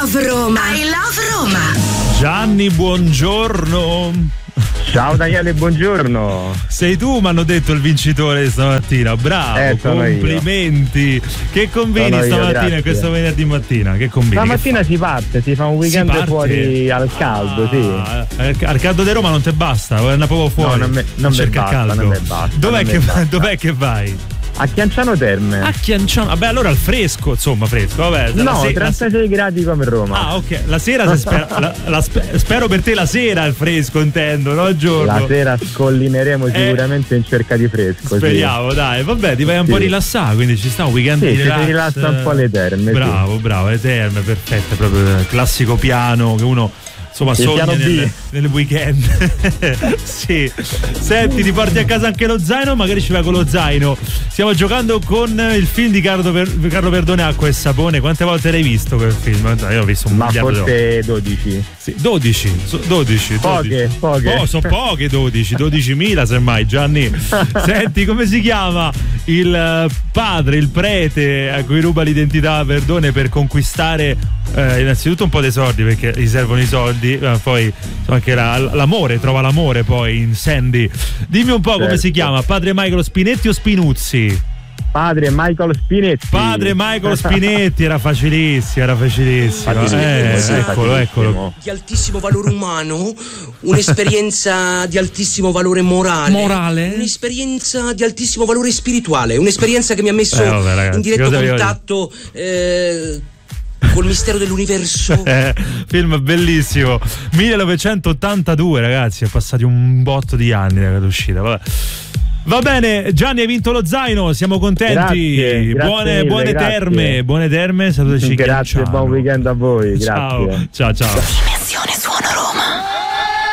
love Roma. I love Roma. Gianni, buongiorno. Ciao Daniele, buongiorno. Sei tu, mi hanno detto, il vincitore stamattina. Bravo, complimenti. Io. Che combini sono stamattina io, e questo venerdì mattina? Che combini? Stamattina si parte, si fa un weekend fuori al caldo, sì. Al caldo di Roma non te basta, vuoi andare proprio fuori? No, non mi basta, non mi basta. Dov'è che vai? A Chianciano Terme. A Chianciano, vabbè, allora al fresco, insomma, fresco, vabbè. No, 36 gradi come Roma. Ah, ok. La sera spero per te la sera al fresco, intendo, no? Il giorno. La sera scollineremo sicuramente in cerca di fresco. Speriamo, sì. Dai, vabbè, ti vai un po' rilassare, quindi ci sta un weekend di relax. Si rilassa un po' le terme. Bravo, le terme, perfette, proprio il classico piano che uno insomma sogna nel weekend. Sì. Senti, ti porti a casa anche lo zaino, magari ci vai con lo zaino. Stiamo giocando con il film di Carlo Verdone, Acqua e Sapone. Quante volte l'hai visto quel film? Io ho visto un miliardo. Ma forse 12. Sì, 12. Poche. Oh, sono poche 12.000 semmai, Gianni. Senti, come si chiama il padre, il prete a cui ruba l'identità a Verdone per conquistare innanzitutto un po' dei soldi, perché gli servono i soldi, poi anche l'amore, trova l'amore poi in Sandy. Dimmi un po' come si chiama, padre Michael Spinetti o Spinuzzi? Padre Michael Spinetti. Era facilissimo. Eccolo. Di altissimo valore umano, un'esperienza di altissimo valore morale, un'esperienza di altissimo valore spirituale, un'esperienza che mi ha messo in diretto contatto col mistero dell'universo. Film bellissimo, 1982, ragazzi, è passati un botto di anni dall'uscita. Va bene, Gianni, hai vinto lo zaino, siamo contenti. Grazie buone terme, saluteci. Grazie, buon weekend a voi. Ciao.